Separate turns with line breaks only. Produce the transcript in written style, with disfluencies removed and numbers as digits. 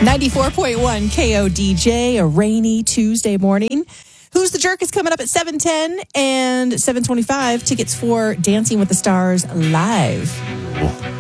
94.1 KODJ, a rainy Tuesday morning. Who's the Jerk is coming up at 7:10 and 7:25. Tickets for Dancing with the Stars live.